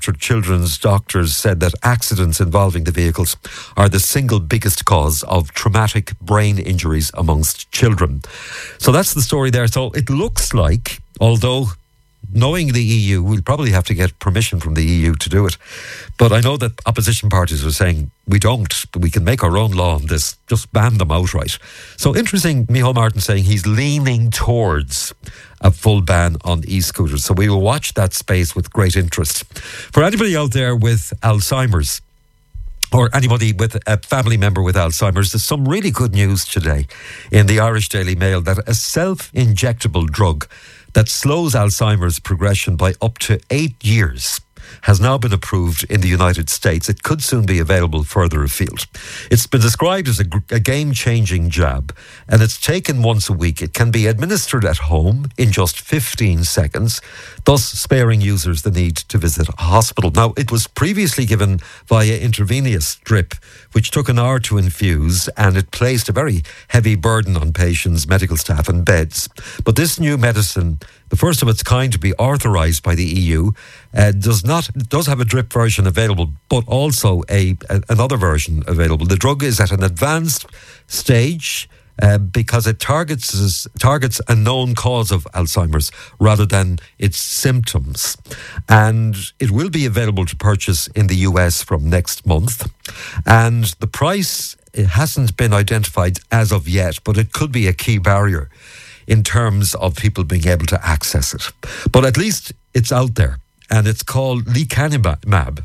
after children's doctors said that accidents involving the vehicles are the single biggest cause of traumatic brain injuries amongst children. So that's the story there. So it looks like, although knowing the EU, we'll probably have to get permission from the EU to do it. But I know that opposition parties are saying, we don't, but we can make our own law on this, just ban them outright. So interesting, Micheál Martin saying he's leaning towards a full ban on e-scooters. So we will watch that space with great interest. For anybody out there with Alzheimer's, or anybody with a family member with Alzheimer's, there's some really good news today in the Irish Daily Mail that a self-injectable drug that slows Alzheimer's progression by up to 8 years has now been approved in the United States. It could soon be available further afield. It's been described as a game-changing jab, and it's taken once a week. It can be administered at home in just 15 seconds, thus sparing users the need to visit a hospital. Now, it was previously given via intravenous drip, which took an hour to infuse, and it placed a very heavy burden on patients, medical staff and beds. But this new medicine, the first of its kind to be authorised by the EU, does have a drip version available, but also another version available. The drug is at an advanced stage because it targets a known cause of Alzheimer's rather than its symptoms. And it will be available to purchase in the US from next month. And the price, it hasn't been identified as of yet, but it could be a key barrier in terms of people being able to access it. But at least it's out there, and it's called lecanemab,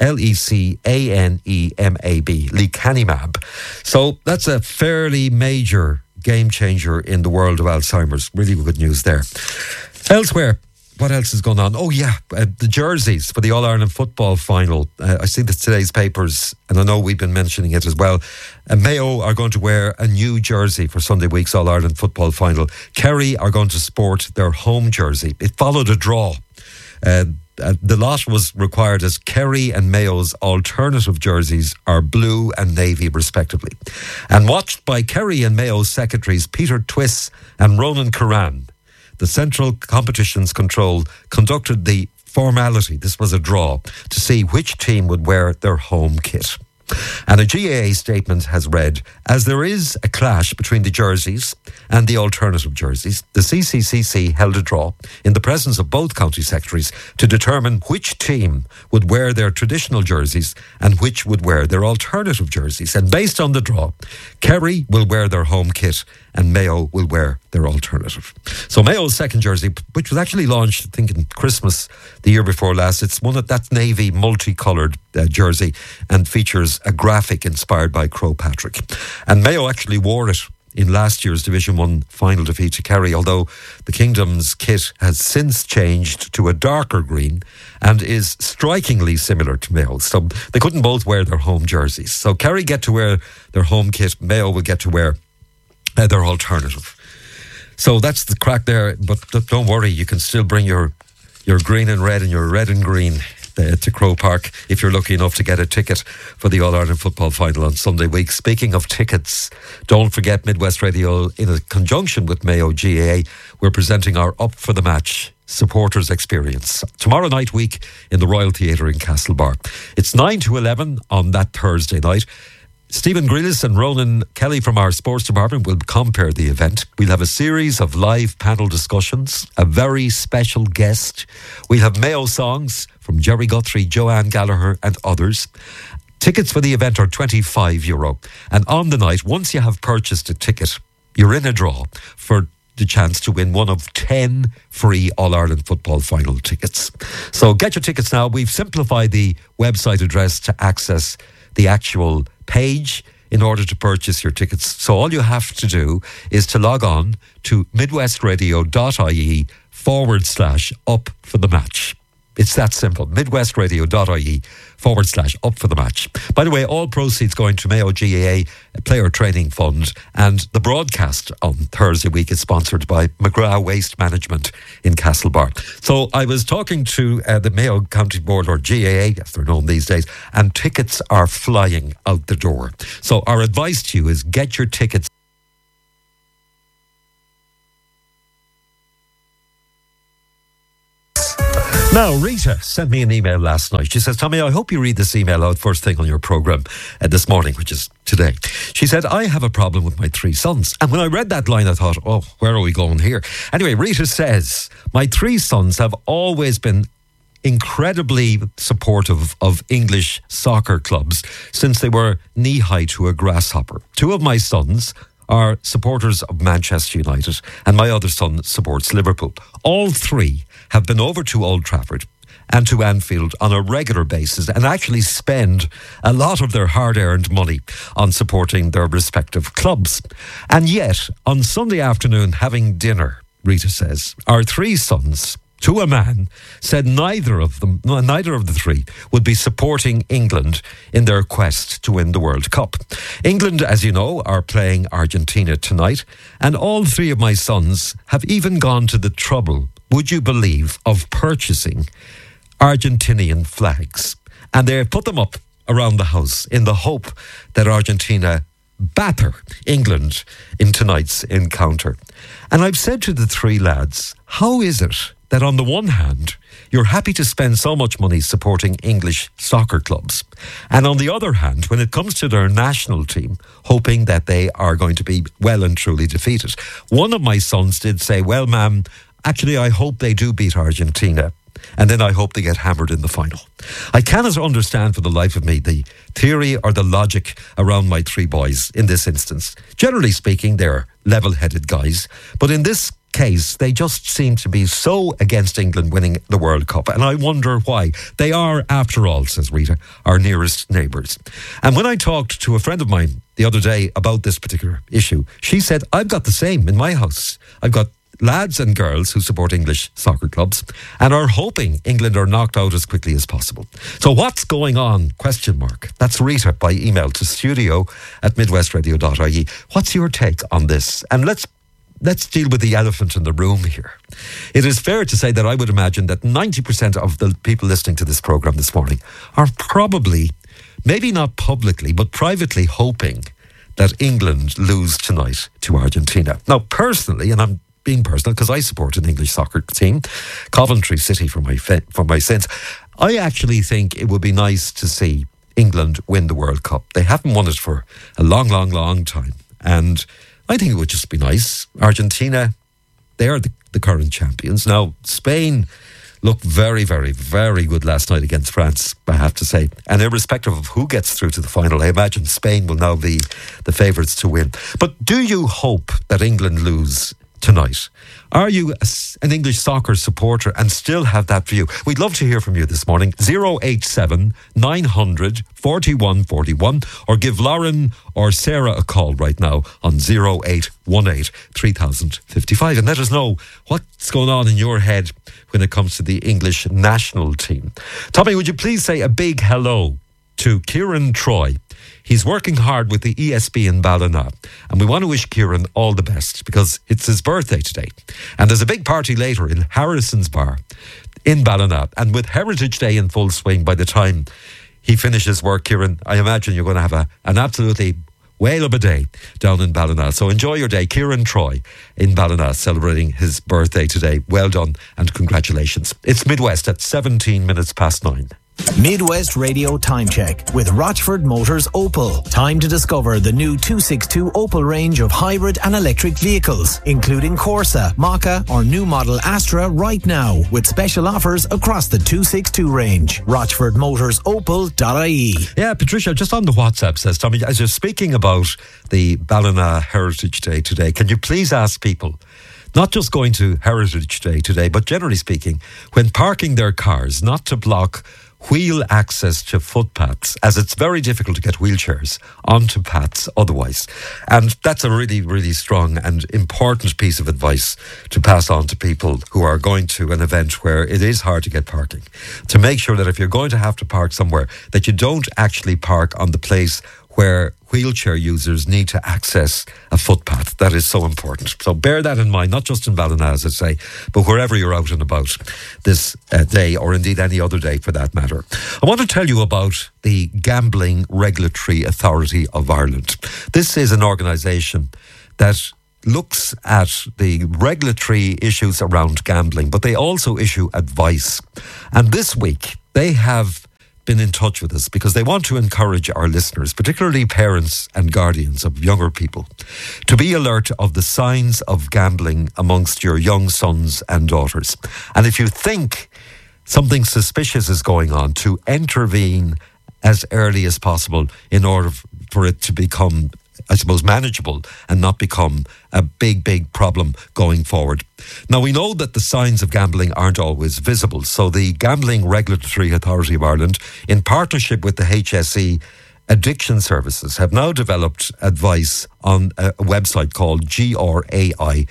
Lecanemab, lecanemab. So that's a fairly major game changer in the world of Alzheimer's. Really good news there. Elsewhere, what else is going on? Oh yeah, the jerseys for the All-Ireland football final. I see that today's papers, and I know we've been mentioning it as well. Mayo are going to wear a new jersey for Sunday week's All-Ireland football final. Kerry are going to sport their home jersey. It followed a draw. The lot was required as Kerry and Mayo's alternative jerseys are blue and navy respectively. And watched by Kerry and Mayo's secretaries Peter Twiss and Ronan Curran, the Central Competitions Control conducted the formality, this was a draw, to see which team would wear their home kit. And a GAA statement has read, as there is a clash between the jerseys and the alternative jerseys, the CCCC held a draw in the presence of both county secretaries to determine which team would wear their traditional jerseys and which would wear their alternative jerseys. And based on the draw, Kerry will wear their home kit and Mayo will wear their alternative. So Mayo's second jersey, which was actually launched, I think, in Christmas the year before last, it's one that's navy multicoloured jersey and features a graphic inspired by Crow Patrick. And Mayo actually wore it in last year's Division 1 final defeat to Kerry, although the Kingdom's kit has since changed to a darker green and is strikingly similar to Mayo's. So they couldn't both wear their home jerseys. So Kerry get to wear their home kit, Mayo will get to wear their alternative. So that's the crack there, but don't worry, you can still bring your green and red and your red and green to Crow Park if you're lucky enough to get a ticket for the All-Ireland football final on Sunday week. Speaking of tickets, don't forget Midwest Radio, in a conjunction with Mayo GAA, we're presenting our Up for the Match supporters experience tomorrow night week in the Royal Theatre in Castlebar. It's 9 to 11 on that Thursday night. Stephen Grealis and Ronan Kelly from our sports department will compare the event. We'll have a series of live panel discussions, a very special guest. We'll have Mayo songs from Jerry Guthrie, Joanne Gallagher and others. Tickets for the event are €25. And on the night, once you have purchased a ticket, you're in a draw for the chance to win one of 10 free All-Ireland football final tickets. So get your tickets now. We've simplified the website address to access the actual page in order to purchase your tickets. So all you have to do is to log on to midwestradio.ie/up for the match. It's that simple. midwestradio.ie/up for the match. By the way, all proceeds going to Mayo GAA Player Training Fund, and the broadcast on Thursday week is sponsored by McGrath Waste Management in Castlebar. So I was talking to the Mayo County Board, or GAA, as they're known these days, and tickets are flying out the door. So our advice to you is get your tickets. Now, Rita sent me an email last night. She says, Tommy, I hope you read this email out first thing on your programme this morning, which is today. She said, I have a problem with my 3 sons. And when I read that line, I thought, oh, where are we going here? Anyway, Rita says, my 3 sons have always been incredibly supportive of English soccer clubs since they were knee-high to a grasshopper. 2 of my sons are supporters of Manchester United and my other son supports Liverpool. All 3 have been over to Old Trafford and to Anfield on a regular basis and actually spend a lot of their hard-earned money on supporting their respective clubs. And yet, on Sunday afternoon, having dinner, Rita says, our 3 sons, to a man, said neither of the 3 would be supporting England in their quest to win the World Cup. England, as you know, are playing Argentina tonight, and all 3 of my sons have even gone to the trouble, would you believe, of purchasing Argentinian flags. And they put them up around the house in the hope that Argentina batter England in tonight's encounter. And I've said to the 3 lads, how is it that on the one hand, you're happy to spend so much money supporting English soccer clubs, and on the other hand, when it comes to their national team, hoping that they are going to be well and truly defeated? One of my sons did say, well, ma'am, actually, I hope they do beat Argentina, and then I hope they get hammered in the final. I cannot understand for the life of me the theory or the logic around my 3 boys in this instance. Generally speaking, they're level-headed guys, but in this case, they just seem to be so against England winning the World Cup, and I wonder why. They are, after all, says Rita, our nearest neighbours. And when I talked to a friend of mine the other day about this particular issue, she said, I've got the same in my house. I've got lads and girls who support English soccer clubs and are hoping England are knocked out as quickly as possible. So what's going on? ? That's Rita by email to studio@midwestradio.ie. What's your take on this? And let's deal with the elephant in the room here. It is fair to say that I would imagine that 90% of the people listening to this programme this morning are probably, maybe not publicly, but privately hoping that England lose tonight to Argentina. Now, personally, and I'm being personal because I support an English soccer team, Coventry City for my sins, I actually think it would be nice to see England win the World Cup. They haven't won it for a long, long, long time. And I think it would just be nice. Argentina, they are the current champions. Now, Spain looked very, very, very good last night against France, I have to say. And irrespective of who gets through to the final, I imagine Spain will now be the favourites to win. But do you hope that England lose tonight? Are you an English soccer supporter and still have that view? We'd love to hear from you this morning. 087 900 4141, or give Lauren or Sarah a call right now on 0818 3055 and let us know what's going on in your head when it comes to the English national team. Tommy, would you please say a big hello to Kieran Troy? He's working hard with the ESB in Ballina, and we want to wish Kieran all the best because it's his birthday today. And there's a big party later in Harrison's Bar in Ballina, and with Heritage Day in full swing by the time he finishes work, Kieran, I imagine you're going to have an absolutely whale of a day down in Ballina. So enjoy your day. Kieran Troy in Ballina celebrating his birthday today. Well done and congratulations. It's Midwest at 17 minutes past 9. Midwest Radio Time Check with Rochford Motors Opel. Time to discover the new 262 Opel range of hybrid and electric vehicles, including Corsa, Maka or new model Astra right now, with special offers across the 262 range. RochfordMotorsOpel.ie. Yeah, Patricia, just on the WhatsApp says, Tommy, as you're speaking about the Ballina Heritage Day today, can you please ask people, not just going to Heritage Day today, but generally speaking, when parking their cars, not to block wheel access to footpaths, as it's very difficult to get wheelchairs onto paths otherwise. And that's a really, really strong and important piece of advice to pass on to people who are going to an event where it is hard to get parking. To make sure that if you're going to have to park somewhere, that you don't actually park on the place where wheelchair users need to access a footpath. That is so important. So bear that in mind, not just in Ballina, as I say, but wherever you're out and about this day, or indeed any other day for that matter. I want to tell you about the Gambling Regulatory Authority of Ireland. This is an organisation that looks at the regulatory issues around gambling, but they also issue advice. And this week, they have been in touch with us because they want to encourage our listeners, particularly parents and guardians of younger people, to be alert of the signs of gambling amongst your young sons and daughters. And if you think something suspicious is going on, to intervene as early as possible in order for it to become, I suppose, manageable and not become a big, big problem going forward. Now, we know that the signs of gambling aren't always visible. So the Gambling Regulatory Authority of Ireland, in partnership with the HSE Addiction Services, have now developed advice on a website called grai.ie.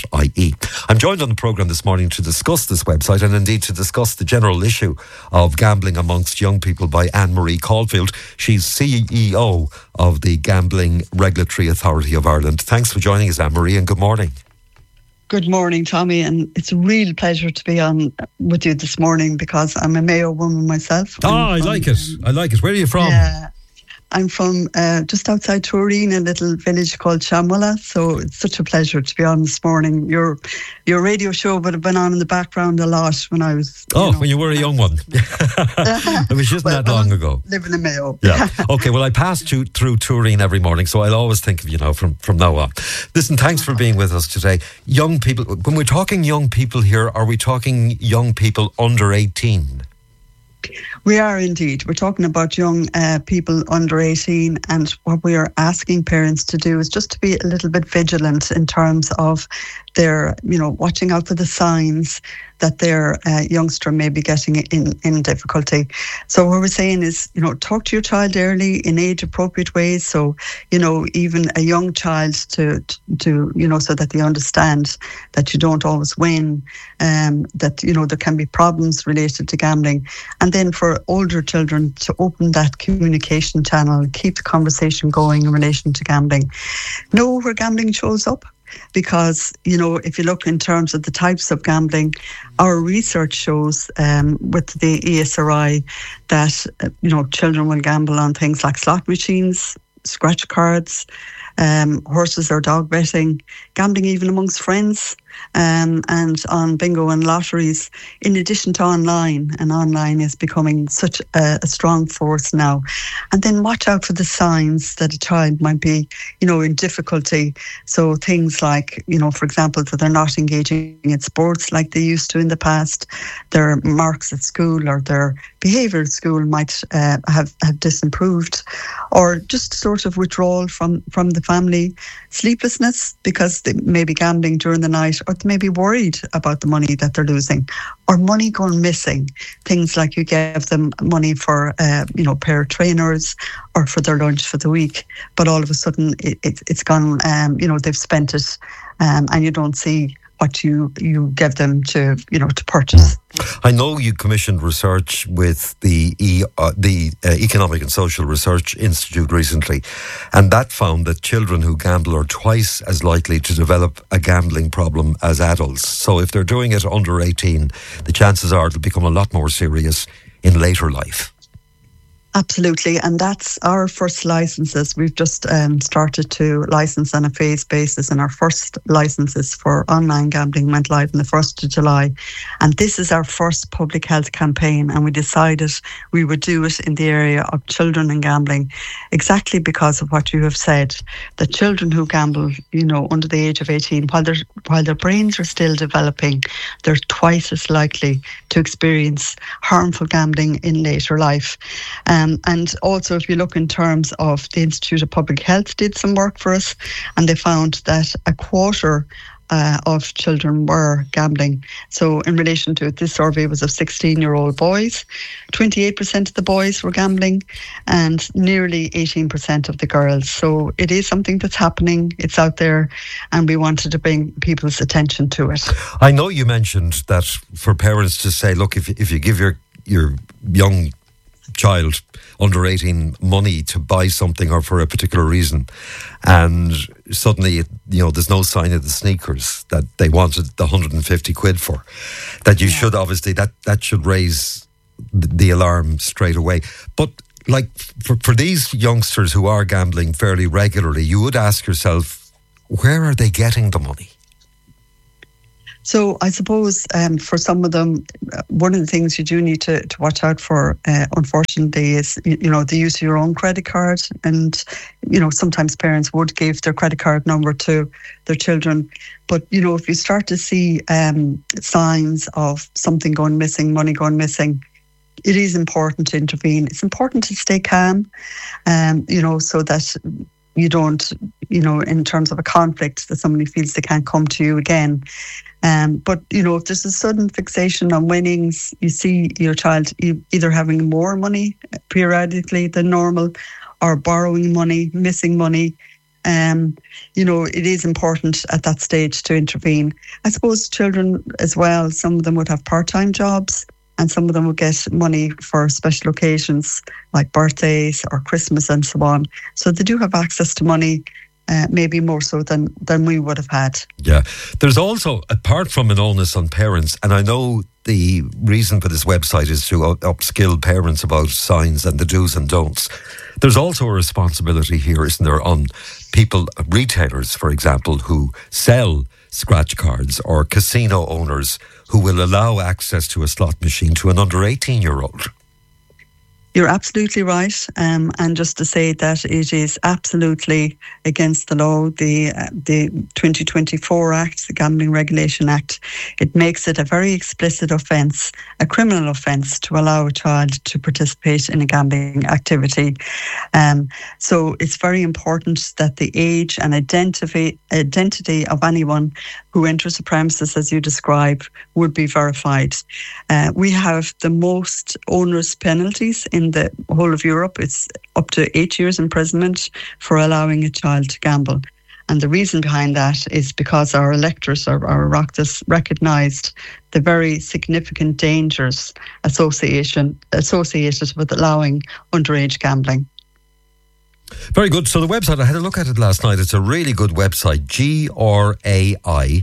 I'm joined on the programme this morning to discuss this website and indeed to discuss the general issue of gambling amongst young people by Anne-Marie Caulfield. She's CEO of the Gambling Regulatory Authority of Ireland. Thanks for joining us, Anne-Marie, and good morning. Good morning, Tommy, and it's a real pleasure to be on with you this morning because I'm a Mayo woman myself. I like it. Where are you from? Yeah. I'm from just outside Turin, a little village called Shamwalla. So it's such a pleasure to be on this morning. Your radio show would have been on in the background a lot when I was... when you were a young one. It was just not that long ago. Living in Mayo. Yeah. Okay, well, I passed through Turin every morning, so I'll always think of you now from now on. Listen, thanks for being with us today. Young people, when we're talking young people here, are we talking young people under 18? We are indeed. We're talking about young people under 18, and what we are asking parents to do is just to be a little bit vigilant in terms of their, watching out for the signs that their youngster may be getting in difficulty. So what we're saying is, talk to your child early in age-appropriate ways. So, even a young child to so that they understand that you don't always win, that, there can be problems related to gambling. And then for older children to open that communication channel, keep the conversation going in relation to gambling. Know where gambling shows up. Because, if you look in terms of the types of gambling, our research shows with the ESRI that, children will gamble on things like slot machines, scratch cards, horses or dog betting, gambling even amongst friends, and on bingo and lotteries, in addition to online. And online is becoming such a strong force now. And then watch out for the signs that a child might be, in difficulty. So things like, for example, that they're not engaging in sports like they used to in the past. Their marks at school or their behaviour at school might have disimproved, or just sort of withdrawal from the family, sleeplessness because they may be gambling during the night, or they may be worried about the money that they're losing, or money going missing. Things like you give them money for, pair of trainers or for their lunch for the week, but all of a sudden it's gone, they've spent it, and you don't see what you give them to purchase. I know you commissioned research with the Economic and Social Research Institute recently, and that found that children who gamble are twice as likely to develop a gambling problem as adults. So if they're doing it under 18, the chances are it'll become a lot more serious in later life. Absolutely, and that's our first licences. We've just started to license on a phased basis, and our first licences for online gambling went live on the 1st of July. And this is our first public health campaign, and we decided we would do it in the area of children and gambling, exactly because of what you have said, that children who gamble, under the age of 18, while their brains are still developing, they're twice as likely to experience harmful gambling in later life. And also, if you look in terms of the Institute of Public Health did some work for us, and they found that a quarter of children were gambling. So in relation to it, this survey was of 16-year-old boys. 28% of the boys were gambling and nearly 18% of the girls. So it is something that's happening. It's out there, and we wanted to bring people's attention to it. I know you mentioned that for parents to say, look, if you give your young child under 18 money to buy something or for a particular reason, and suddenly there's no sign of the sneakers that they wanted the 150 quid for, that you should obviously that should raise the alarm straight away. But like for these youngsters who are gambling fairly regularly, you would ask yourself, where are they getting the money? So I suppose for some of them, one of the things you do need to watch out for, unfortunately, is, the use of your own credit card. And, sometimes parents would give their credit card number to their children. But, if you start to see signs of something going missing, money going missing, it is important to intervene. It's important to stay calm, so that you don't, in terms of a conflict, that somebody feels they can't come to you again. But, if there's a sudden fixation on winnings, you see your child either having more money periodically than normal or borrowing money, missing money, it is important at that stage to intervene. I suppose children as well, some of them would have part-time jobs and some of them would get money for special occasions like birthdays or Christmas and so on. So they do have access to money, maybe more so than we would have had. Yeah. There's also, apart from an onus on parents, and I know the reason for this website is to upskill parents about signs and the do's and don'ts. There's also a responsibility here, isn't there, on people, retailers, for example, who sell scratch cards, or casino owners who will allow access to a slot machine to an under 18-year-old. You're absolutely right. And just to say that it is absolutely against the law, the 2024 Act, the Gambling Regulation Act, it makes it a very explicit offence, a criminal offence, to allow a child to participate in a gambling activity. So it's very important that the age and identity of anyone who enters the premises, as you describe, would be verified. We have the most onerous penalties in the whole of Europe. It's up to 8 years imprisonment for allowing a child to gamble. And the reason behind that is because our electors, our Oireachtas, recognised the very significant dangers associated with allowing underage gambling. Very good. So the website, I had a look at it last night. It's a really good website, grai.ie,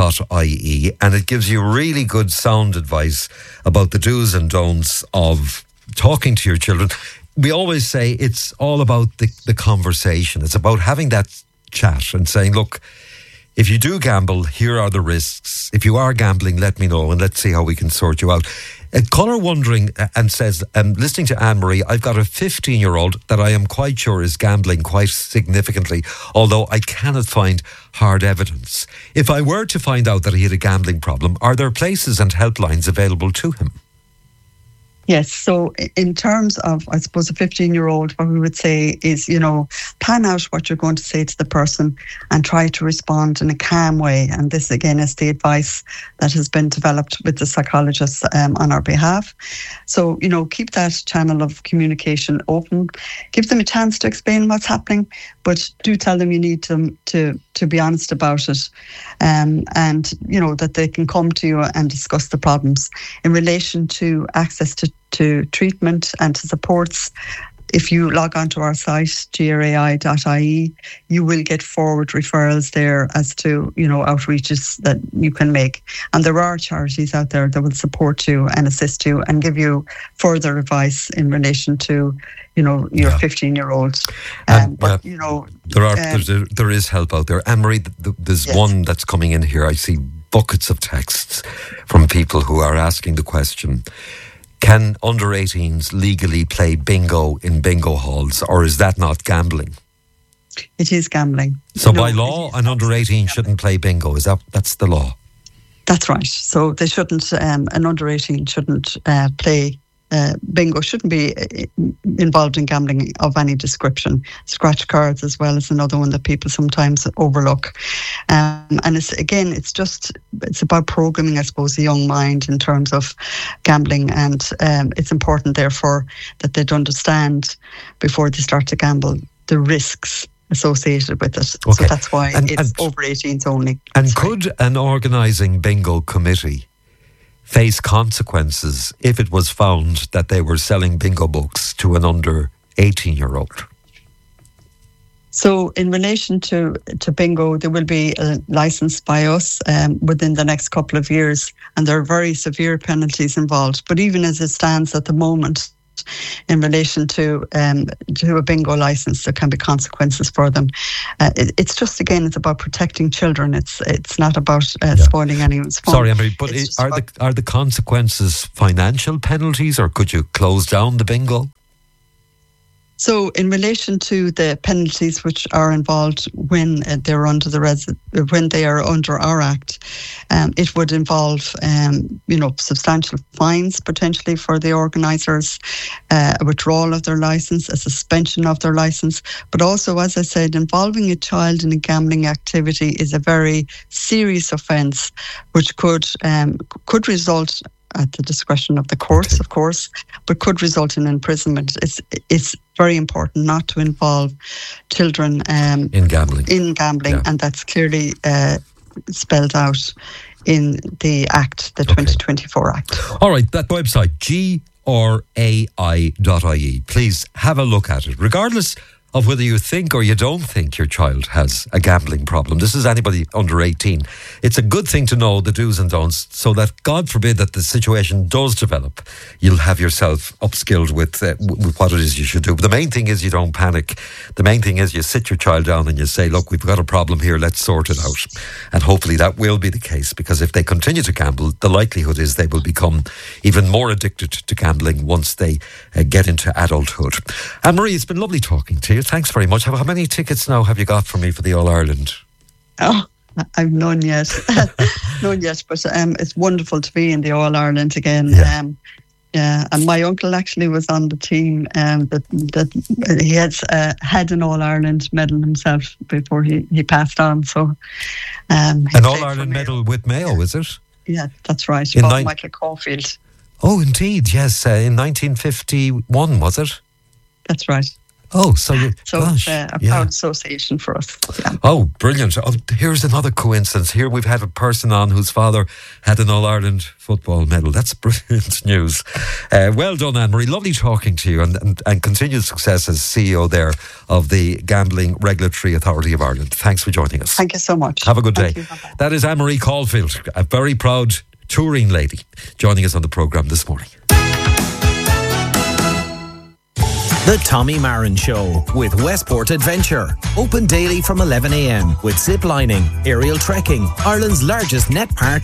and it gives you really good sound advice about the do's and don'ts of talking to your children. We always say it's all about the conversation. It's about having that chat and saying, look, if you do gamble, here are the risks. If you are gambling, let me know and let's see how we can sort you out. Caller wondering and says, listening to Anne-Marie, I've got a 15-year-old that I am quite sure is gambling quite significantly, although I cannot find hard evidence. If I were to find out that he had a gambling problem, are there places and helplines available to him? Yes, so in terms of, I suppose, a 15-year-old, what we would say is, plan out what you're going to say to the person and try to respond in a calm way. And this, again, is the advice that has been developed with the psychologists on our behalf. So, keep that channel of communication open. Give them a chance to explain what's happening, but do tell them you need them to be honest about it. And, that they can come to you and discuss the problems. In relation to access to treatment and to supports, if you log onto our site, grai.ie, you will get forward referrals there as to, outreaches that you can make. And there are charities out there that will support you and assist you and give you further advice in relation to, your 15-year-old. There is help out there. Anne-Marie, there's one that's coming in here. I see buckets of texts from people who are asking the question, can under 18s legally play bingo in bingo halls, or is that not gambling? It is gambling. So by law, an under 18 shouldn't play bingo. That's the law? That's right. So they shouldn't, an under 18 shouldn't play bingo, shouldn't be involved in gambling of any description. Scratch cards as well is another one that people sometimes overlook. And it's about programming, I suppose, the young mind in terms of gambling. And it's important, therefore, that they'd understand before they start to gamble the risks associated with it. Okay. So that's why it's over 18s only. And could an organising bingo committee face consequences if it was found that they were selling bingo books to an under 18-year-old? So in relation to bingo, there will be a licence by us within the next couple of years, and there are very severe penalties involved. But even as it stands at the moment, that in relation to a bingo license, there can be consequences for them. It's just, again, it's about protecting children. It's not about spoiling anyone's fun. Sorry, Emery, but are the consequences financial penalties, or could you close down the bingo? So, in relation to the penalties which are involved when they're under when they are under our Act, it would involve, substantial fines potentially for the organisers, a withdrawal of their licence, a suspension of their licence. But also, as I said, involving a child in a gambling activity is a very serious offence, which could result, at the discretion of the courts, of course, but could result in imprisonment. It's very important not to involve children in gambling, and that's clearly spelled out in the Act, the 2024 Act. All right, that website, grai.ie. Please have a look at it, regardless of whether you think or you don't think your child has a gambling problem. This is anybody under 18. It's a good thing to know the do's and don'ts, so that, God forbid, that the situation does develop, you'll have yourself upskilled with what it is you should do. But the main thing is you don't panic. The main thing is you sit your child down and you say, look, we've got a problem here, let's sort it out. And hopefully that will be the case, because if they continue to gamble, the likelihood is they will become even more addicted to gambling once they get into adulthood. Anne-Marie, it's been lovely talking to you. Thanks very much. How many tickets now have you got for me for the All-Ireland? Oh, I've none yet. But it's wonderful to be in the All-Ireland again. Yeah, and my uncle actually was on the team that he had an All-Ireland medal himself before he passed on. So, an All-Ireland medal with Mayo, is it? Yeah, that's right. Michael Caulfield. Oh, indeed, yes. In 1951, was it? That's right. Oh, so it's a proud association for us. Yeah. Oh, brilliant. Oh, here's another coincidence. Here we've had a person on whose father had an All-Ireland football medal. That's brilliant news. Well done, Anne-Marie. Lovely talking to you, and continued success as CEO there of the Gambling Regulatory Authority of Ireland. Thanks for joining us. Thank you so much. Have a good day. That is Anne-Marie Caulfield, a very proud touring lady, joining us on the programme this morning. The Tommy Marin Show with Westport Adventure. Open daily from 11 a.m. with zip lining, aerial trekking, Ireland's largest net park.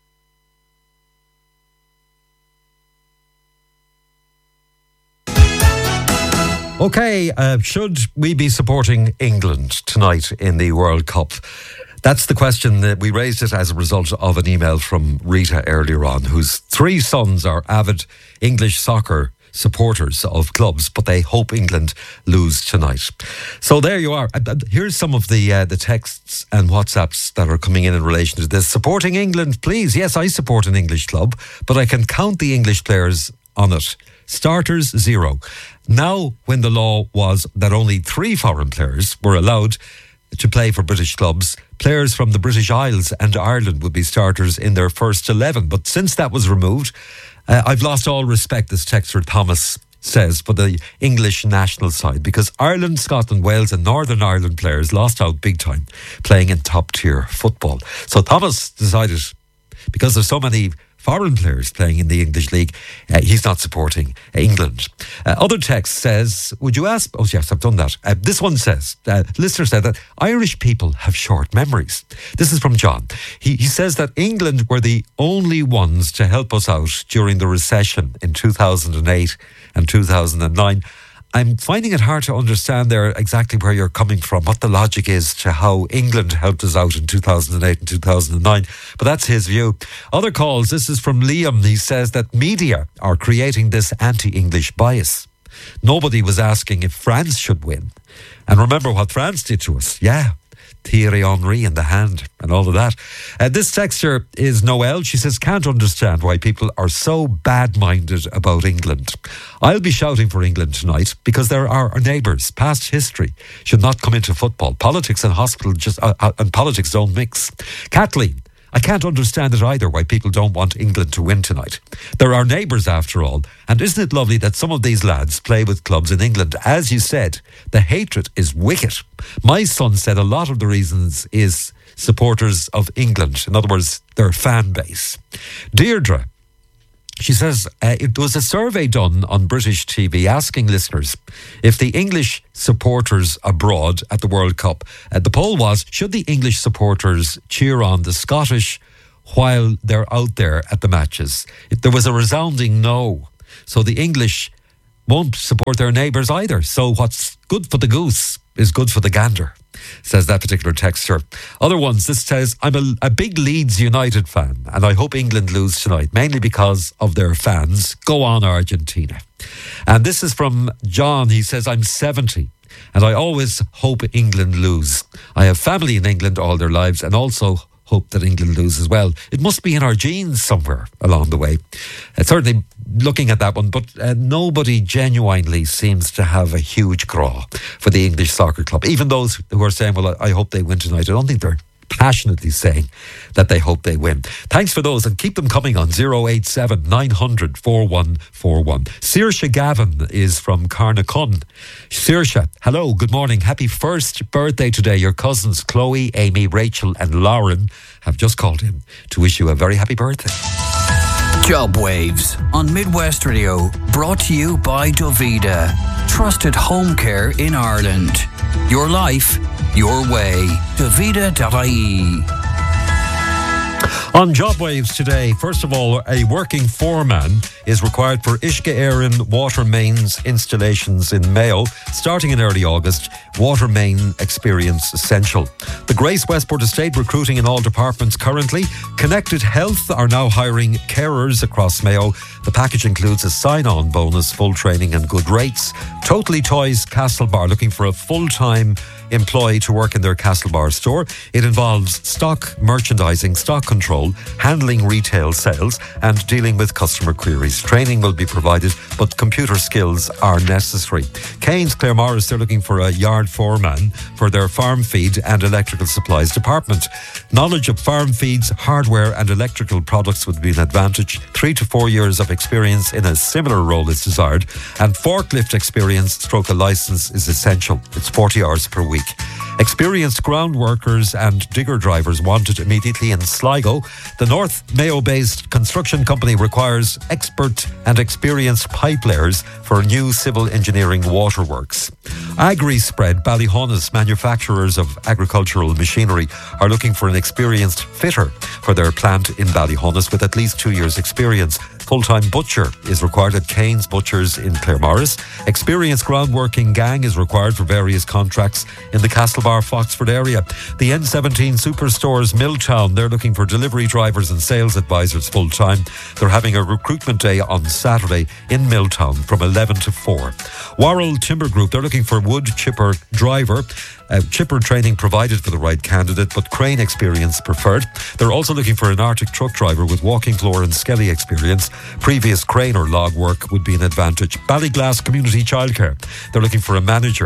Okay, should we be supporting England tonight in the World Cup? That's the question. That we raised it as a result of an email from Rita earlier on, whose 3 sons are avid English soccer supporters of clubs, but they hope England lose tonight. So there you are. Here's some of the texts and WhatsApps that are coming in relation to this. Supporting England, please. Yes, I support an English club, but I can count the English players on it. Starters, 0. Now, when the law was that only 3 foreign players were allowed to play for British clubs, players from the British Isles and Ireland would be starters in their first 11. But since that was removed, I've lost all respect, this texter Thomas says, for the English national side, because Ireland, Scotland, Wales and Northern Ireland players lost out big time playing in top tier football. So Thomas decided, because there's so many foreign players playing in the English League, he's not supporting England. Other text says, would you ask... Oh, yes, I've done that. This one says, listener said that Irish people have short memories. This is from John. He says that England were the only ones to help us out during the recession in 2008 and 2009. I'm finding it hard to understand there exactly where you're coming from, what the logic is to how England helped us out in 2008 and 2009. But that's his view. Other calls, this is from Liam. He says that media are creating this anti-English bias. Nobody was asking if France should win. And remember what France did to us. Yeah. Thierry Henry in the hand and all of that. This texter is Noelle. She says, can't understand why people are so bad-minded about England. I'll be shouting for England tonight because they're our neighbours. Past history should not come into football. Politics and hospital and politics don't mix. Kathleen, I can't understand it either why people don't want England to win tonight. They're our neighbours after all. And isn't it lovely that some of these lads play with clubs in England? As you said, the hatred is wicked. My son said a lot of the reasons is supporters of England. In other words, their fan base. Deirdre She says it was a survey done on British TV asking listeners if the English supporters abroad at the World Cup, the poll was, should the English supporters cheer on the Scottish while they're out there at the matches? There was a resounding no. So the English won't support their neighbours either. So what's good for the goose is good for the gander, says that particular texter. Other ones, this says, I'm a big Leeds United fan and I hope England lose tonight, mainly because of their fans. Go on, Argentina. And this is from John. He says, I'm 70 and I always hope England lose. I have family in England all their lives and also hope that England loses well. It must be in our genes somewhere along the way. Certainly looking at that one, but nobody genuinely seems to have a huge craw for the English soccer club. Even those who are saying, well, I hope they win tonight. I don't think they're passionately saying that they hope they win. Thanks for those and keep them coming on 087 900 4141. Saoirse Gavin is from Carnacon. Saoirse, hello, good morning. Happy first birthday today. Your cousins Chloe, Amy, Rachel and Lauren have just called in to wish you a very happy birthday. Job Waves on Midwest Radio, brought to you by Dovida, trusted home care in Ireland. Your life, your way. Dovida.ie. On Job Waves today, first of all, a working foreman is required for Uisce Éireann water mains installations in Mayo. Starting in early August, water main experience essential. The Grace Westport Estate recruiting in all departments currently. Connected Health are now hiring carers across Mayo. The package includes a sign-on bonus, full training and good rates. Totally Toys Castlebar looking for a full-time employee to work in their Castlebar store. It involves stock merchandising, stock control, handling retail sales and dealing with customer queries. Training will be provided, but computer skills are necessary. Keynes Claremorris, they're looking for a yard foreman for their farm feed and electrical supplies department. Knowledge of farm feeds, hardware and electrical products would be an advantage. 3 to 4 years of experience in a similar role is desired, and forklift experience / a license is essential. It's 40 hours per week. Experienced ground workers and digger drivers wanted immediately in Sligo. The North Mayo-based construction company requires expert and experienced pipe layers for new civil engineering waterworks. AgriSpread, Ballyhonus, manufacturers of agricultural machinery, are looking for an experienced fitter for their plant in Ballyhonus with at least 2 years' experience. Full-time butcher is required at Keynes Butchers in Claremorris. Experienced groundworking gang is required for various contracts in the Castlebar Foxford area. The N17 Superstores Milltown, they're looking for delivery drivers and sales advisors full-time. They're having a recruitment day on Saturday in Milltown from 11 to 4. Worrell Timber Group, they're looking for wood chipper driver. Chipper training provided for the right candidate, but crane experience preferred. They're also looking for an Arctic truck driver with walking floor and skelly experience. Previous crane or log work would be an advantage. Ballyglass Community Childcare, they're looking for a manager.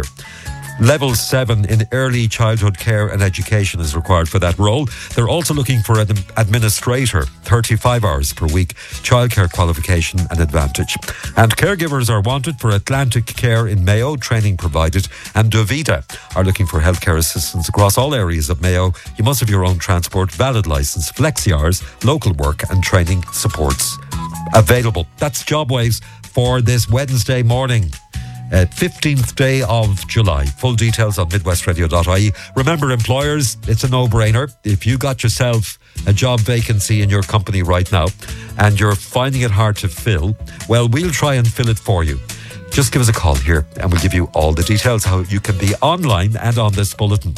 Level 7 in early childhood care and education is required for that role. They're also looking for an administrator, 35 hours per week, childcare qualification and advantage. And caregivers are wanted for Atlantic Care in Mayo, training provided. And Dovida are looking for healthcare assistants across all areas of Mayo. You must have your own transport, valid licence, flexi hours, local work and training supports available. That's Job Waves for this Wednesday morning. 15th day of July. Full details on midwestradio.ie. Remember, employers, it's a no-brainer. If you got yourself a job vacancy in your company right now and you're finding it hard to fill, well, we'll try and fill it for you. Just give us a call here and we'll give you all the details how you can be online and on this bulletin.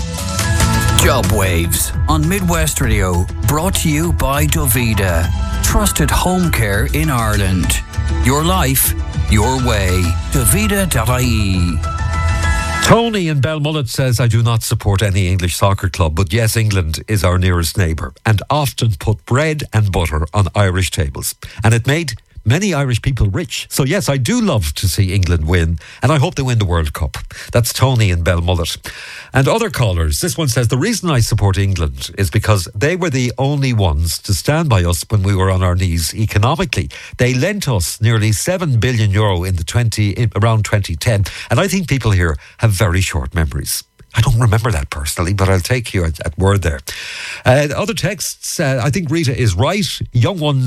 Job Waves on Midwest Radio, brought to you by Dovida, trusted home care in Ireland. Your life, your way. Dovida.ie. Tony in Belmullet says, I do not support any English soccer club, but yes, England is our nearest neighbour and often put bread and butter on Irish tables. And it made many Irish people rich. So yes, I do love to see England win, and I hope they win the World Cup. That's Tony in Belmullet. And other callers, this one says, the reason I support England is because they were the only ones to stand by us when we were on our knees economically. They lent us nearly €7 billion around 2010, and I think people here have very short memories. I don't remember that personally, but I'll take you at word there. Other texts, I think Rita is right. Young ones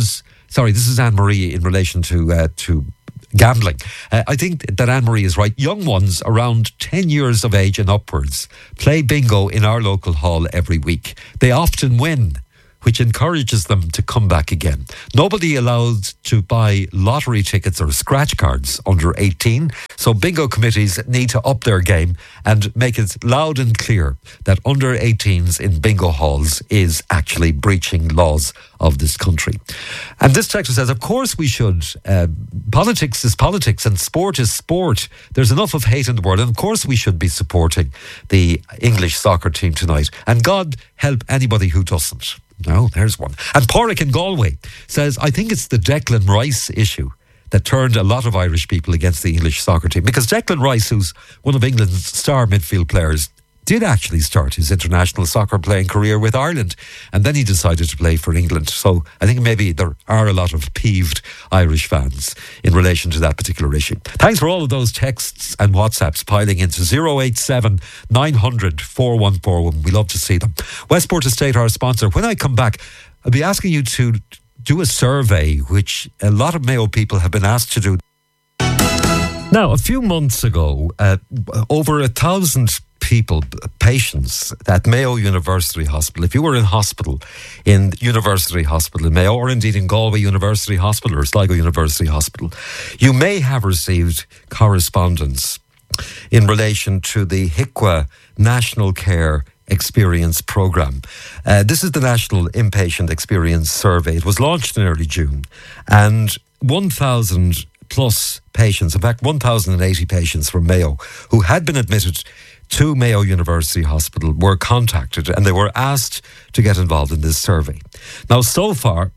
Sorry, this is Anne-Marie in relation to gambling. I think that Anne-Marie is right. Young ones around 10 years of age and upwards play bingo in our local hall every week. They often win, which encourages them to come back again. Nobody allowed to buy lottery tickets or scratch cards under 18, so bingo committees need to up their game and make it loud and clear that under 18s in bingo halls is actually breaching laws of this country. And this texter says, of course we should. Politics is politics and sport is sport. There's enough of hate in the world, and of course we should be supporting the English soccer team tonight. And God help anybody who doesn't. No, there's one. And Porrick in Galway says, I think it's the Declan Rice issue that turned a lot of Irish people against the English soccer team. Because Declan Rice, who's one of England's star midfield players, did actually start his international soccer playing career with Ireland, and then he decided to play for England. So I think maybe there are a lot of peeved Irish fans in relation to that particular issue. Thanks for all of those texts and WhatsApps piling into 087 900 4141. We love to see them. Westport Estate, our sponsor. When I come back, I'll be asking you to do a survey, which a lot of Mayo people have been asked to do. Now, a few months ago, over 1,000 people, patients at Mayo University Hospital, if you were in hospital in University Hospital in Mayo, or indeed in Galway University Hospital or Sligo University Hospital, you may have received correspondence in relation to the HICWA National Care Experience Programme. This is the National Inpatient Experience Survey. It was launched in early June, and 1,000 plus patients, in fact 1,080 patients from Mayo who had been admitted to Mayo University Hospital were contacted, and they were asked to get involved in this survey. Now, so far,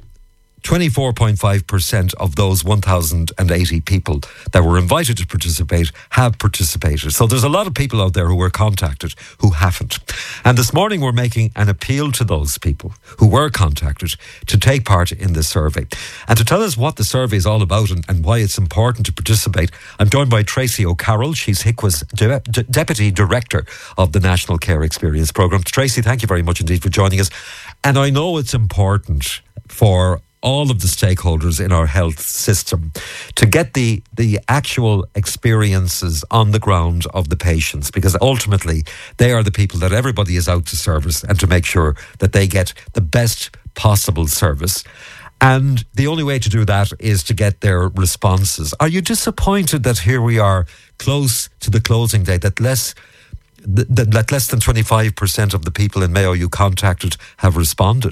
24.5% of those 1,080 people that were invited to participate have participated. So there's a lot of people out there who were contacted who haven't. And this morning we're making an appeal to those people who were contacted to take part in this survey. And to tell us what the survey is all about and why it's important to participate, I'm joined by Tracy O'Carroll. She's HICWA's Deputy Director of the National Care Experience Programme. Tracy, thank you very much indeed for joining us. And I know it's important for all of the stakeholders in our health system to get the actual experiences on the ground of the patients, because ultimately they are the people that everybody is out to service and to make sure that they get the best possible service. And the only way to do that is to get their responses. Are you disappointed that here we are close to the closing date, that less than 25% of the people in Mayo you contacted have responded?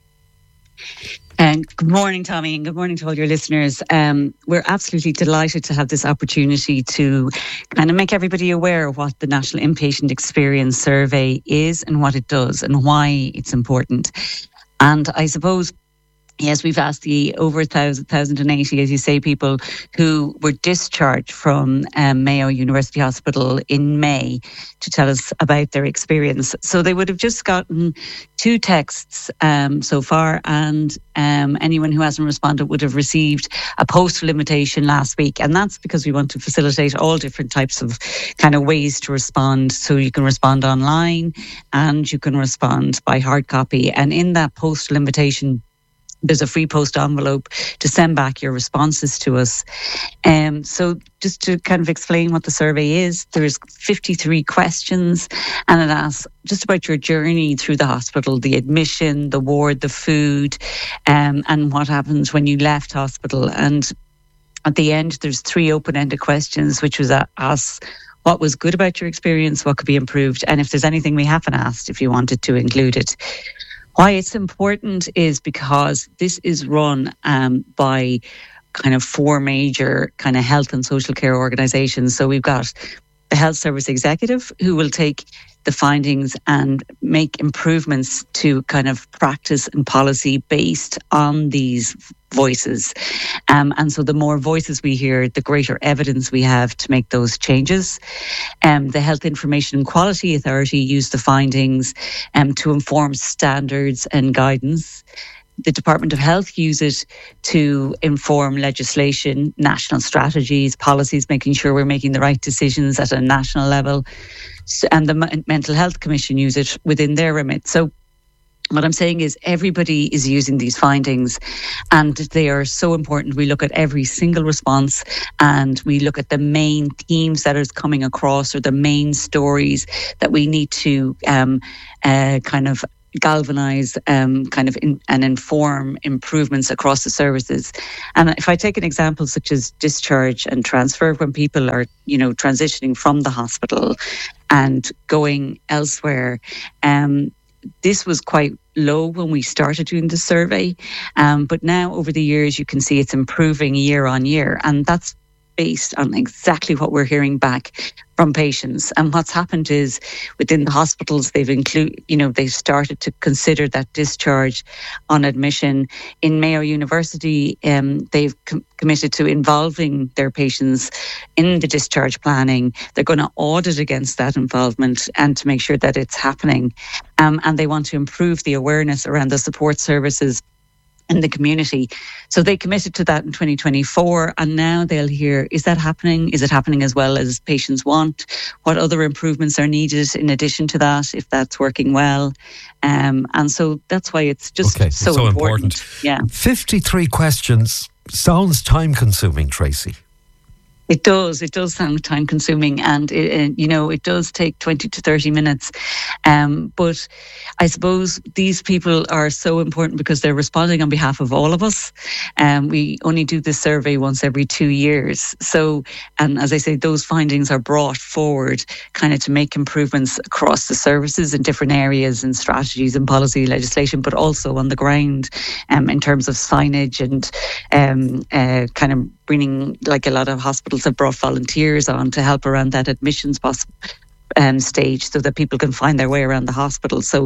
And good morning, Tommy, and good morning to all your listeners. We're absolutely delighted to have this opportunity to kind of make everybody aware of what the National Inpatient Experience Survey is and what it does and why it's important. And I suppose, yes, we've asked the over 1,080, as you say, people who were discharged from Mayo University Hospital in May to tell us about their experience. So they would have just gotten 2 texts so far, and anyone who hasn't responded would have received a postal invitation last week. And that's because we want to facilitate all different types of kind of ways to respond. So you can respond online and you can respond by hard copy. And in that postal invitation, there's a free post envelope to send back your responses to us. So just to kind of explain what the survey is, there's 53 questions, and it asks just about your journey through the hospital, the admission, the ward, the food, and what happens when you left hospital. And at the end, there's 3 open-ended questions, which was ask what was good about your experience, what could be improved, and if there's anything we haven't asked, if you wanted to include it. Why it's important is because this is run by kind of 4 major kind of health and social care organisations. So we've got the Health Service Executive, who will take the findings and make improvements to kind of practice and policy based on these voices. And so the more voices we hear, the greater evidence we have to make those changes. The Health Information and Quality Authority use the findings to inform standards and guidance. The Department of Health use it to inform legislation, national strategies, policies, making sure we're making the right decisions at a national level. And the Mental Health Commission use it within their remit. So What I'm saying is everybody is using these findings and they are so important. We look at every single response and we look at the main themes that is coming across or the main stories that we need to kind of galvanise and inform improvements across the services. And if I take an example such as discharge and transfer, when people are, transitioning from the hospital and going elsewhere, this was quite low when we started doing the survey, but now over the years you can see it's improving year on year, and that's based on exactly what we're hearing back from patients. And what's happened is within the hospitals they've started to consider that discharge on admission. In Mayo University, they've committed to involving their patients in the discharge planning. They're going to audit against that involvement and to make sure that it's happening. And they want to improve the awareness around the support services in the community. So they committed to that in 2024, and now they'll hear, is that happening? Is it happening as well as patients want? What other improvements are needed in addition to that, if that's working well? And so that's why it's just so important. Yeah. 53 questions sounds time consuming, Tracy. It does sound time consuming, and it does take 20 to 30 minutes. But I suppose these people are so important because they're responding on behalf of all of us. We only do this survey once every 2 years. So, and as I say, those findings are brought forward kind of to make improvements across the services in different areas and strategies and policy legislation, but also on the ground in terms of signage and kind of bringing, like a lot of hospitals have brought volunteers on to help around that admissions stage so that people can find their way around the hospital. So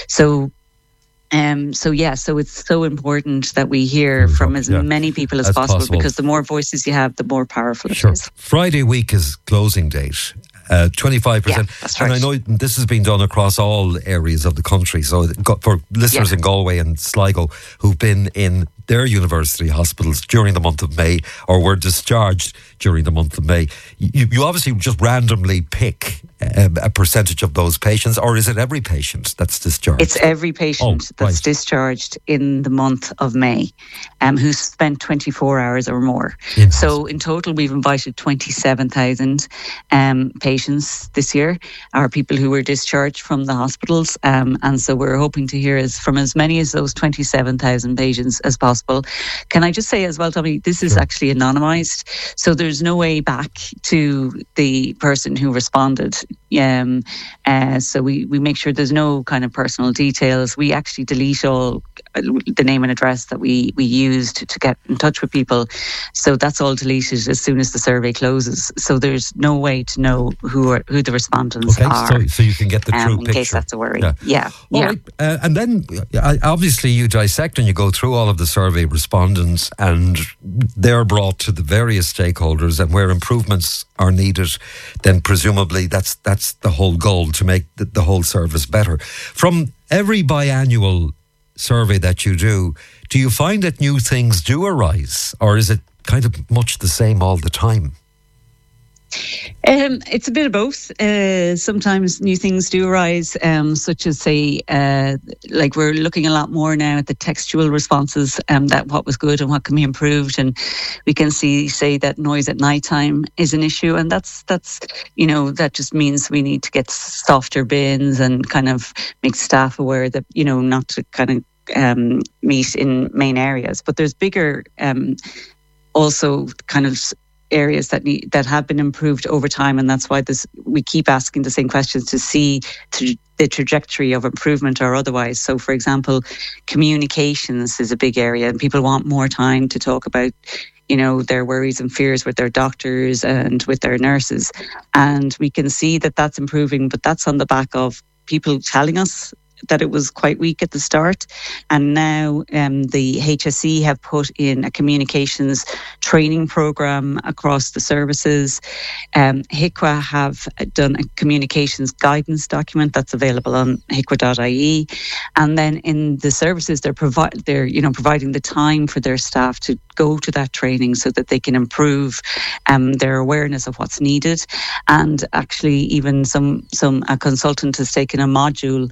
it's so important that we hear from as many people as possible, because the more voices you have, the more powerful it is. Friday week is closing date. 25%. Yeah, that's right. And I know this has been done across all areas of the country. So for listeners in Galway and Sligo who've been in their university hospitals during the month of May or were discharged during the month of May, you obviously just randomly pick a percentage of those patients, or is it every patient that's discharged? It's every patient that's discharged in the month of May who spent 24 hours or more. So in total, we've invited 27,000 patients this year, are people who were discharged from the hospitals. And so we're hoping to hear from as many as those 27,000 patients as possible. Can I just say as well, Tommy, this is actually anonymised. So there's no way back to the person who responded. So we make sure there's no kind of personal details. We actually delete all the name and address that we used to get in touch with people. So that's all deleted as soon as the survey closes. So there's no way to know who the respondents are. So you can get the true picture. In case that's a worry. Yeah. Right. And then obviously you dissect and you go through all of the survey respondents, and they're brought to the various stakeholders, and where improvements are needed, then presumably that's the whole goal, to make the whole service better. From every biannual survey that you do you find that new things do arise, or is it kind of much the same all the time? It's a bit of both. Sometimes new things do arise, such as, say, like we're looking a lot more now at the textual responses, that what was good and what can be improved, and we can say that noise at nighttime is an issue, and that's that just means we need to get softer bins and kind of make staff aware that not to kind of meet in main areas. But there's bigger also kind of areas that have been improved over time, and that's why we keep asking the same questions to see the trajectory of improvement or otherwise. So, for example, communications is a big area, and people want more time to talk about their worries and fears with their doctors and with their nurses, and we can see that that's improving, but that's on the back of people telling us that it was quite weak at the start. And now the HSE have put in a communications training programme across the services. HIQA have done a communications guidance document that's available on hiqua.ie. And then in the services, they're providing the time for their staff to go to that training so that they can improve their awareness of what's needed. And actually, even a consultant has taken a module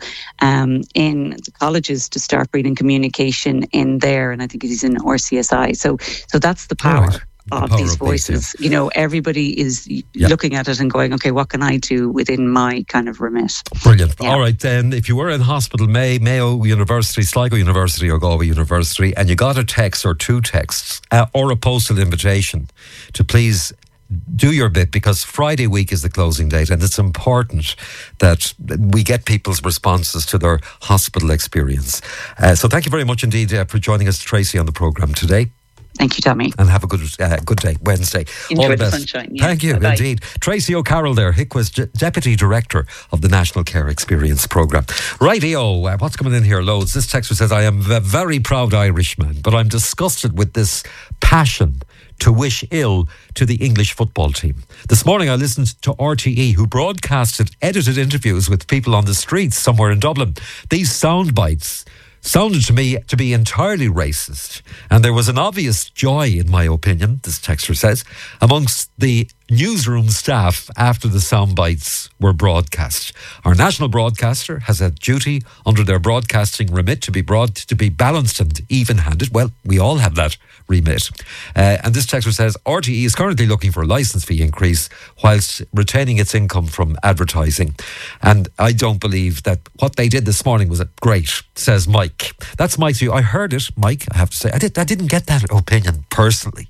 in the colleges to start bringing communication in there, and I think he's in RCSI. So that's the power. Right. Of these voices, everybody is looking at it and going, okay, what can I do within my kind of remit? Brilliant. All right, then, if you were in hospital, Mayo University, Sligo University or Galway University, and you got a text or two texts or a postal invitation to please do your bit, because Friday week is the closing date, and it's important that we get people's responses to their hospital experience. So thank you very much indeed for joining us, Tracy, on the programme today. Thank you, Tommy. And have a good day, Wednesday. Enjoy all the the best. sunshine. Yeah. Thank you, Bye-bye. indeed. Tracy O'Carroll there, HICWA's Deputy Director of the National Care Experience Programme. Rightio, what's coming in here? Loads. This texter says, I am a very proud Irishman, but I'm disgusted with this passion to wish ill to the English football team. This morning I listened to RTE, who broadcasted edited interviews with people on the streets somewhere in Dublin. These sound bites sounded to me to be entirely racist, and there was an obvious joy, in my opinion, this texter says, amongst the newsroom staff after the sound bites were broadcast. Our national broadcaster has a duty under their broadcasting remit to be balanced and even-handed. Well, we all have that remit. And this texter says, RTE is currently looking for a licence fee increase whilst retaining its income from advertising. And I don't believe that what they did this morning was great, says Mike. That's Mike's view. I heard it, Mike, I have to say. I didn't get that opinion personally.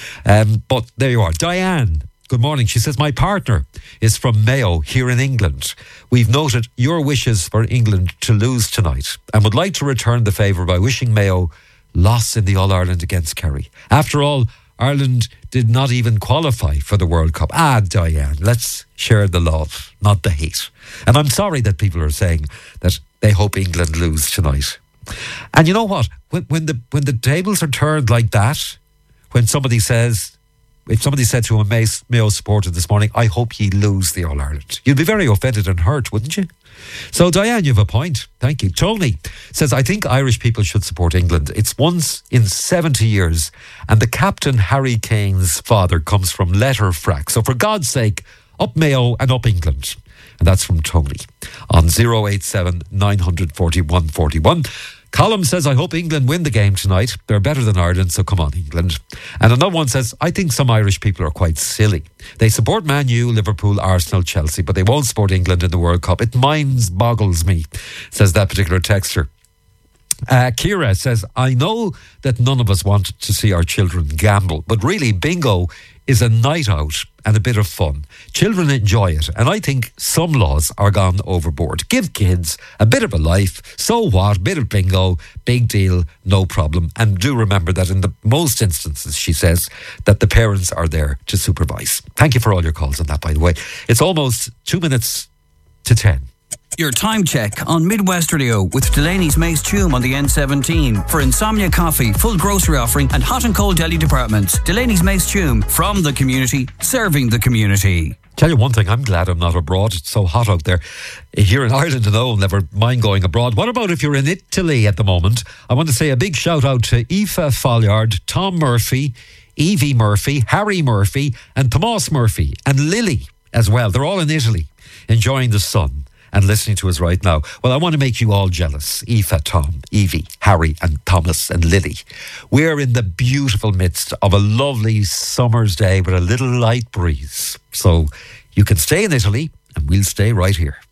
But there you are. Diane, good morning. She says, my partner is from Mayo here in England. We've noted your wishes for England to lose tonight and would like to return the favour by wishing Mayo loss in the All-Ireland against Kerry. After all, Ireland did not even qualify for the World Cup. Diane, let's share the love, not the hate. And I'm sorry that people are saying that they hope England lose tonight. And you know what? When the tables are turned like that, when somebody says, if somebody said to a Mayo supporter this morning, I hope ye lose the All-Ireland, you'd be very offended and hurt, wouldn't you? So, Diane, you have a point. Thank you. Tony says, I think Irish people should support England. It's once in 70 years, and the captain, Harry Kane's father, comes from Letterfrack. So, for God's sake, up Mayo and up England. And that's from Tony on 087 941 41. Colum says, I hope England win the game tonight. They're better than Ireland, so come on, England. And another one says, I think some Irish people are quite silly. They support Man U, Liverpool, Arsenal, Chelsea, but they won't support England in the World Cup. It boggles me, says that particular texter. Kira says, I know that none of us want to see our children gamble, but really bingo is a night out and a bit of fun. Children enjoy it, and I think some laws are gone overboard. Give kids a bit of a life, so what, bit of bingo, big deal, no problem. And do remember that in the most instances, she says, that the parents are there to supervise. Thank you for all your calls on that, by the way. It's almost 2 minutes to 10. Your time check on Midwest Radio with Delaney's Mace Tume on the N17 for Insomnia Coffee, full grocery offering and hot and cold deli departments. Delaney's Mace Tume, from the community, serving the community. Tell you one thing, I'm glad I'm not abroad. It's so hot out there. Here in Ireland alone, never mind going abroad. What about if you're in Italy at the moment? I want to say a big shout out to Aoife Folliard, Tom Murphy, Evie Murphy, Harry Murphy and Tomas Murphy and Lily as well. They're all in Italy enjoying the sun and listening to us right now. Well, I want to make you all jealous. Aoife, Tom, Evie, Harry and Thomas and Lily. We're in the beautiful midst of a lovely summer's day with a little light breeze. So you can stay in Italy and we'll stay right here.